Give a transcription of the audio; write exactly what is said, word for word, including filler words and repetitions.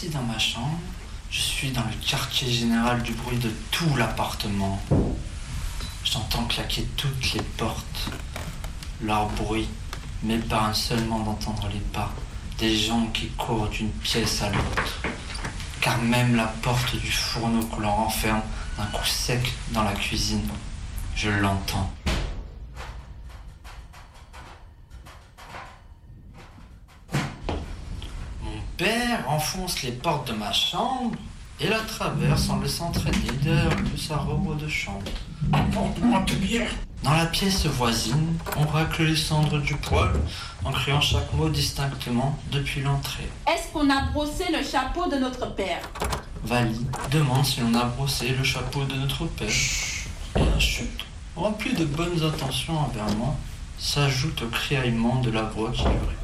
assis dans ma chambre, je suis dans le quartier général du bruit de tout l'appartement. J'entends claquer toutes les portes. Leur bruit m'épargne seulement d'entendre les pas des gens qui courent d'une pièce à l'autre. Car même la porte du fourneau que l'on renferme d'un coup sec dans la cuisine, je l'entends. Mon père enfonce les portes de ma chambre et la traverse en laissant traîner derrière lui sa robe de chambre. Apporte-moi de bien. Dans la pièce voisine, on racle les cendres du poêle en criant chaque mot distinctement depuis l'entrée. Est-ce qu'on a brossé le chapeau de notre père? Vali demande si l'on a brossé le chapeau de notre père. Et un chute, rempli de bonnes intentions envers moi, s'ajoute au criaillement de la voix qui durait.